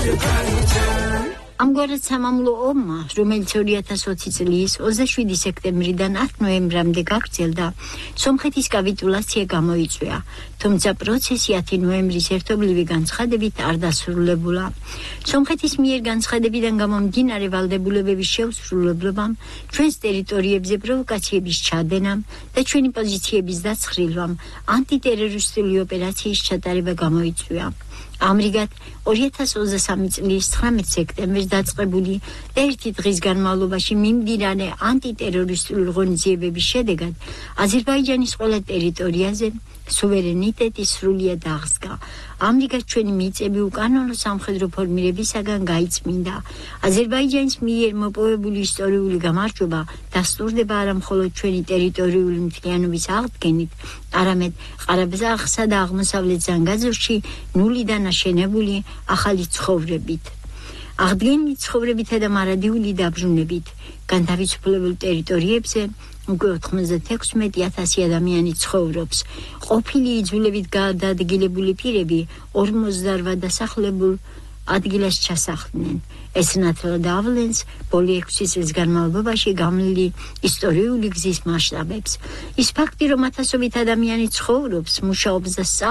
ამგვარად სამამულო ომმა, რომელიც 2020 წლის 27 სექტემბრიდან 10 ნოემბრამდე გაგრძელდა, სომხეთის კაპიტულაცია გამოიწვია, თუმცა პროცესი 10 ნოემბრის ერთობლივი განცხადებით არ დასრულებულა. სომხეთის მიერ განცხადებიდან გამომდინარე ვალდებულებების შეუსრულებლობამ, ჩვენს ტერიტორიებზე პროვოკაციების ჩადენამ და ჩვენი პოზიციების დაცხრილვამ ანტიტერორისტული ოპერაციის ჩატარება გამოიწვია. ამრიგად 2023 წლის 19 სექტემბერს დაწყებული და ერთი დღის განმავლობაში მიმდინარე ანტიტერორისტული ღონისძიებების შედეგად აზერბაიჯანის ყველა ტერიტორიაზე სუვერენიტეტი სრულიად აღსდგა. ამრიგად ჩვენი მიწები უკანონო სამხედრო ფორმირებისაგან გაიწმინდა. აზერბაიჯანის მიერ მოპოვებული ისტორიული გამარჯვება დასტურდება არა მხოლოდ ჩვენი ტერიტორიული მთლიანობის აღდგენით, არამედ ყარაბაღსა და აღმოსავლეთ ზანგაზურში ნულიდან აშენებული ახალი ცხოვრებით. აღდგენილი ცხოვრებითა და მარადიული დაბრუნებით განთავისუფლებულ ტერიტორიებზე უკვე 96,000 ადამიანი ცხოვრობს. ყოფილი იძულებით გადაადგილებული პირები 48 დასახლებულ ადგილას ჩასახლდნენ. ეს ნათლად ავლენს ბოლო 6 წლის განმავლობაში გამლილი ისტორიული გზის მასშტაბებს. ის ფაქტი, რომ ათასობით ადამიანი ცხოვრობს, მუშაობს და